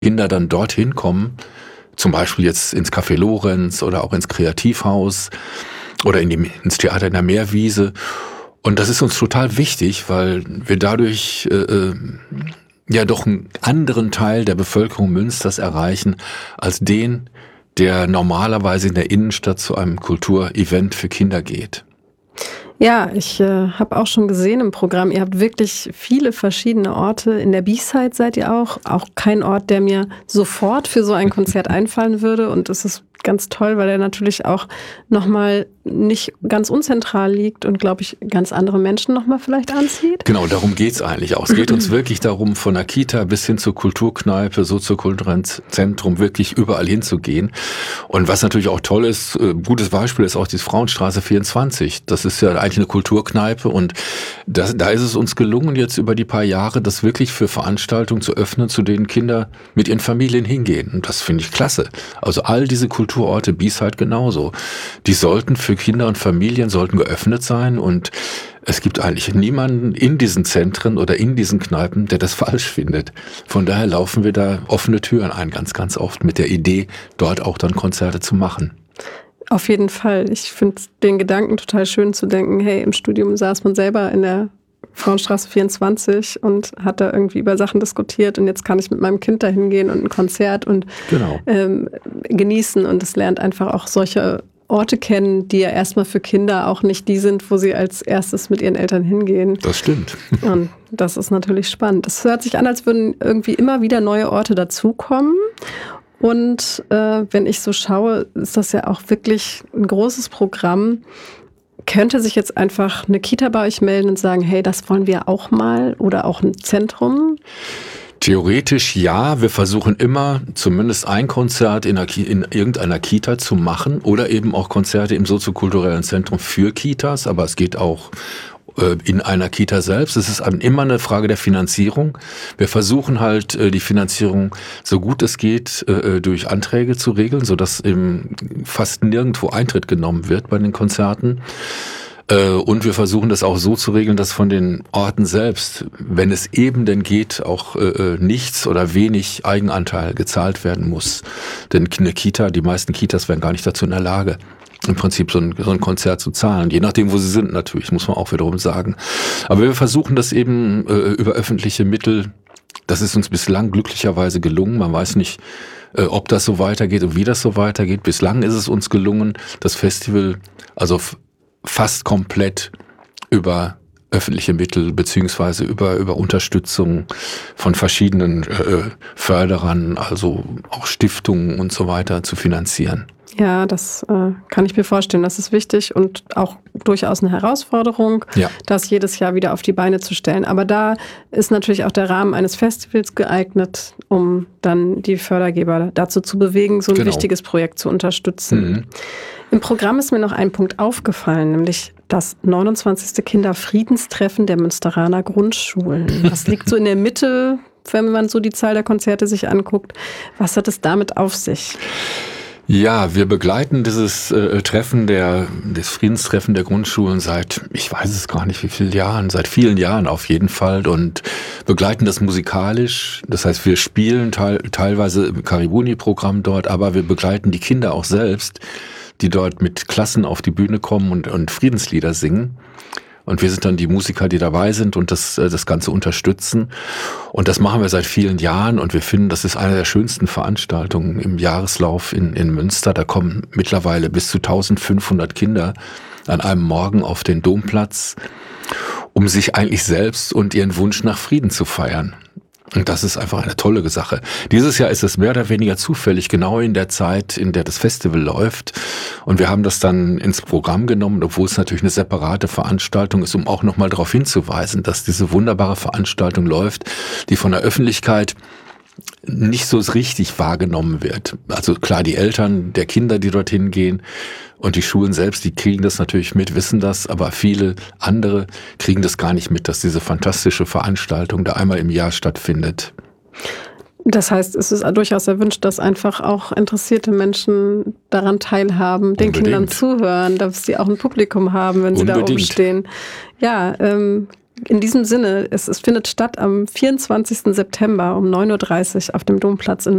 Kinder dann dorthin kommen, zum Beispiel jetzt ins Café Lorenz oder auch ins Kreativhaus oder ins Theater in der Meerwiese. Und das ist uns total wichtig, weil wir dadurch ja doch einen anderen Teil der Bevölkerung Münsters erreichen, als den, der normalerweise in der Innenstadt zu einem Kulturevent für Kinder geht. Ja, ich habe auch schon gesehen im Programm, ihr habt wirklich viele verschiedene Orte. In der B-Side seid ihr auch kein Ort, der mir sofort für so ein Konzert einfallen würde. Und es ist ganz toll, weil er natürlich auch nochmal nicht ganz unzentral liegt und, glaube ich, ganz andere Menschen nochmal vielleicht anzieht. Genau, darum geht's eigentlich auch. Es geht uns wirklich darum, von der Kita bis hin zur Kulturkneipe, soziokulturellen Zentrum, wirklich überall hinzugehen. Und was natürlich auch toll ist, gutes Beispiel ist auch die Frauenstraße 24. Das ist ja eigentlich eine Kulturkneipe und da ist es uns gelungen, jetzt über die paar Jahre das wirklich für Veranstaltungen zu öffnen, zu denen Kinder mit ihren Familien hingehen. Und das finde ich klasse. Also all diese Kulturorte, B-Side genauso, die sollten für Kinder und Familien geöffnet sein und es gibt eigentlich niemanden in diesen Zentren oder in diesen Kneipen, der das falsch findet. Von daher laufen wir da offene Türen ein, ganz, ganz oft mit der Idee, dort auch dann Konzerte zu machen. Auf jeden Fall. Ich finde den Gedanken total schön zu denken, hey, im Studium saß man selber in der Frauenstraße 24 und hat da irgendwie über Sachen diskutiert und jetzt kann ich mit meinem Kind da hingehen und ein Konzert und genießen und es lernt einfach auch solche Orte kennen, die ja erstmal für Kinder auch nicht die sind, wo sie als erstes mit ihren Eltern hingehen. Das stimmt. Und das ist natürlich spannend. Es hört sich an, als würden irgendwie immer wieder neue Orte dazukommen. Und wenn ich so schaue, ist das ja auch wirklich ein großes Programm. Könnte sich jetzt einfach eine Kita bei euch melden und sagen, hey, das wollen wir auch mal oder auch ein Zentrum? Theoretisch ja, wir versuchen immer zumindest ein Konzert in irgendeiner Kita zu machen oder eben auch Konzerte im soziokulturellen Zentrum für Kitas, aber es geht auch in einer Kita selbst. Es ist immer eine Frage der Finanzierung. Wir versuchen halt die Finanzierung so gut es geht durch Anträge zu regeln, sodass eben fast nirgendwo Eintritt genommen wird bei den Konzerten. Und wir versuchen das auch so zu regeln, dass von den Orten selbst, wenn es eben denn geht, auch nichts oder wenig Eigenanteil gezahlt werden muss. Denn die meisten Kitas wären gar nicht dazu in der Lage, im Prinzip so ein Konzert zu zahlen. Je nachdem, wo sie sind natürlich, muss man auch wiederum sagen. Aber wir versuchen das eben über öffentliche Mittel. Das ist uns bislang glücklicherweise gelungen. Man weiß nicht, ob das so weitergeht und wie das so weitergeht. Bislang ist es uns gelungen, das Festival also fast komplett über öffentliche Mittel beziehungsweise über Unterstützung von verschiedenen Förderern, also auch Stiftungen und so weiter zu finanzieren. Ja, das kann ich mir vorstellen. Das ist wichtig und auch durchaus eine Herausforderung, das jedes Jahr wieder auf die Beine zu stellen. Aber da ist natürlich auch der Rahmen eines Festivals geeignet, um dann die Fördergeber dazu zu bewegen, so ein wichtiges Projekt zu unterstützen. Mhm. Im Programm ist mir noch ein Punkt aufgefallen, nämlich das 29. Kinderfriedenstreffen der Münsteraner Grundschulen. Das liegt so in der Mitte, wenn man so die Zahl der Konzerte sich anguckt. Was hat es damit auf sich? Ja, wir begleiten dieses das Friedenstreffen der Grundschulen seit, ich weiß es gar nicht wie vielen Jahren, seit vielen Jahren auf jeden Fall und begleiten das musikalisch. Das heißt, wir spielen teilweise im Karibuni-Programm dort, aber wir begleiten die Kinder auch selbst, die dort mit Klassen auf die Bühne kommen und Friedenslieder singen. Und wir sind dann die Musiker, die dabei sind und das Ganze unterstützen. Und das machen wir seit vielen Jahren und wir finden, das ist eine der schönsten Veranstaltungen im Jahreslauf in Münster. Da kommen mittlerweile bis zu 1500 Kinder an einem Morgen auf den Domplatz, um sich eigentlich selbst und ihren Wunsch nach Frieden zu feiern. Und das ist einfach eine tolle Sache. Dieses Jahr ist es mehr oder weniger zufällig, genau in der Zeit, in der das Festival läuft. Und wir haben das dann ins Programm genommen, obwohl es natürlich eine separate Veranstaltung ist, um auch nochmal darauf hinzuweisen, dass diese wunderbare Veranstaltung läuft, die von der Öffentlichkeit nicht so richtig wahrgenommen wird. Also klar, die Eltern der Kinder, die dorthin gehen und die Schulen selbst, die kriegen das natürlich mit, wissen das, aber viele andere kriegen das gar nicht mit, dass diese fantastische Veranstaltung da einmal im Jahr stattfindet. Das heißt, es ist durchaus erwünscht, dass einfach auch interessierte Menschen daran teilhaben, den Kindern zuhören, dass sie auch ein Publikum haben, wenn sie da oben stehen. Ja, in diesem Sinne, es findet statt am 24. September um 9:30 Uhr auf dem Domplatz in